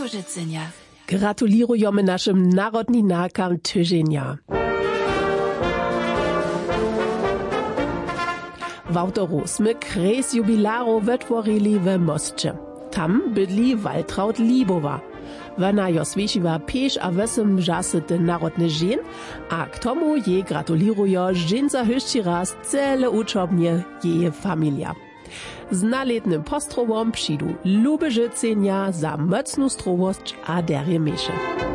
Glukożycenia. Gratulujemy naszym narodninarkam tydzienia. W autorusmy kres jubilaru wytworili w Mosće. Tam bydli Waltraud Libowa. Wona jo svěšiła 5 a 8 žasete narodne žen, a k tomu jej gratulirujo ženca hyšći raz cele učobnje jeje familia. Z naletnym postrowom přidu lubežycenja za mocnu strowost a derje meše.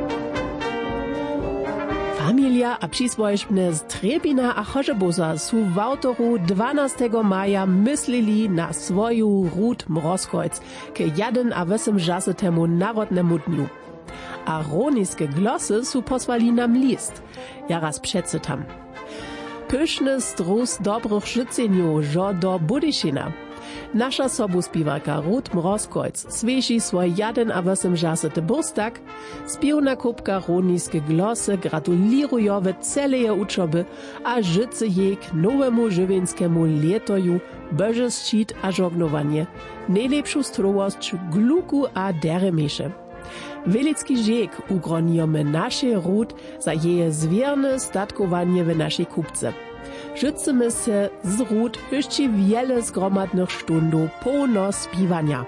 Familia a přisvojšpne z Trebina a Chožeboza su w autoru 12. maja myslili na svoju Rud Mrozkojc k 1 a 8 žasetemu narodnemu dniu. A roniske glosy su posłali nam list. Ja raz przeczytam. Pyszny strus dobrych życzeniu, żo do Budyšina. Nasza sobuspiewarka Rud Mrozkojc svěší svoj 1 a 8 žasete burstak, spiewna kupka roniske glosy gratulirujo w celeje uczoby a życy jej k nowemu żywienskemu lietoju, bože ščit a žognowanie, najlepšu strowost gluku a deremeše. Velicki žek ugronijome naše Rud za jeje zwierne statkowanie w naszej kupce. Życzymy se z Rud hyšći wiele zgromadnych stundu pełno spiwania.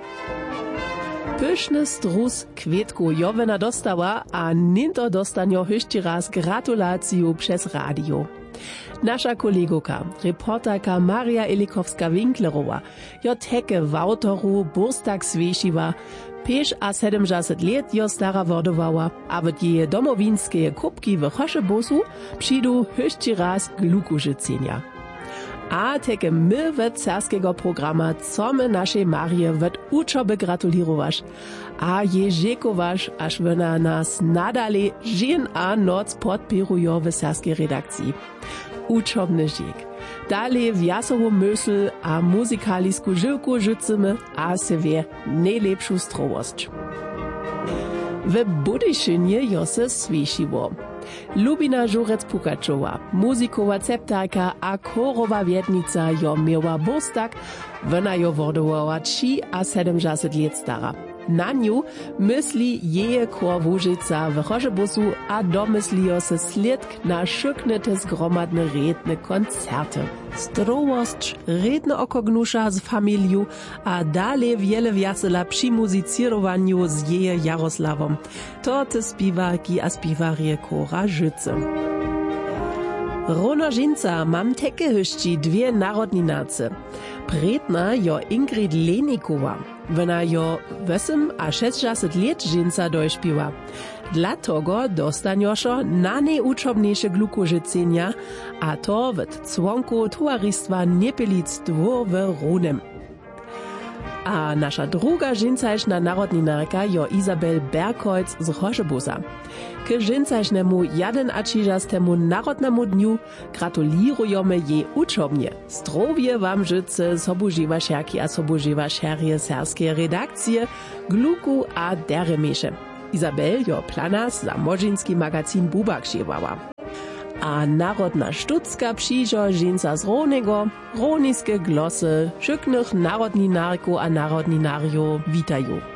Pyszny strus kwietku Jovena dostała, a ninto dostanio hyšći raz gratulaciju przez radio. Nasza kolegoka, reporterka Maria Elikowska-Winklerowa, jo teke w autoru burstak svěšiła, 5 a 70 let jo stara wodowała, a w jeje domowinskie kubki w Chožebozu přidu hyšći raz glukożycenia. A teke my w carskiego programa come naszej Marie w uczoby gratulirowaš, a je žekowaš, aż wona nas nadale dzień a noc podpirujo w carskiej redakcji. Uczobny žek. Dalej wjasowu mysl a muzykalisku żyłku życzymy, a se wie najlepšu strowost. W Budyšinie jo se svěšiło. Lubina Žurec-Pukačova, muzikowa ceptarka a chorowa vietnica jo miała burstak, wona jo wodowała 3 a 70 let stara. Na niu mysli jeje chor Łužica w Chožebozu a domyslijo se slidk na šuknete zgromadne redne koncerte. Strowost redne okognusza z familiu a dalej wiele wjasela przy muzicirowaniu z jeje Jarosławom. To te spiwarki a spiwarje kora Życe. Rono žinca mam teke hyšći 2 narodninace. Predna jo Ingrid Lenikowa. Wona jo 8 a 60 let žinca dojšpiwa. Dla togo dostanjošo na nejučobnejše glukożycenia, a to w cłonku towaristwa Niepelic dwór w Ronem. A nasza druga žincašna narodninarka jo Izabel Berkojc z Chožeboza. K žincašnemu 61. narodnemu dniu gratulirujemy jej uczobnie. Zdrowie wam życzy sobuživašerki a sobuživašerje serskie redakcje, gluku a deremeše. Izabel jo planas za možinski magazin Bubak šivała. A narodna štucka přižo ženca z Ronego, roniske glosy, šuknych narodninarku a narodninarjo witajú.